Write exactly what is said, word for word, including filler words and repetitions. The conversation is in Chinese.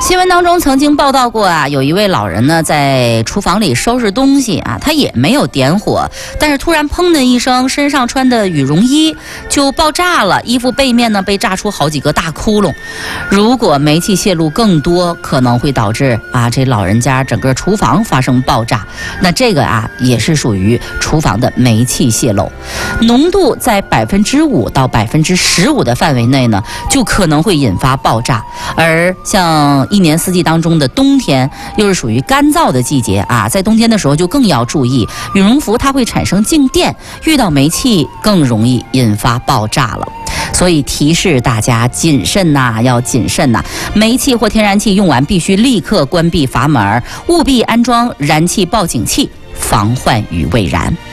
新闻当中曾经报道过啊，有一位老人呢在厨房里收拾东西啊，他也没有点火，但是突然砰的一声，身上穿的羽绒衣就爆炸了，衣服背面呢被炸出好几个大窟窿。如果煤气泄露更多，可能会导致啊这老人家整个厨房发生爆炸。那这个啊也是属于厨房的煤气泄漏，浓度在百分之五到百分之十五的范围内呢，就可能会引发爆炸。而像一年四季当中的冬天又是属于干燥的季节啊，在冬天的时候就更要注意，羽绒服它会产生静电，遇到煤气更容易引发爆炸了。所以提示大家谨慎呐、啊，要谨慎呐、啊！煤气或天然气用完必须立刻关闭阀门，务必安装燃气报警器，防患于未然。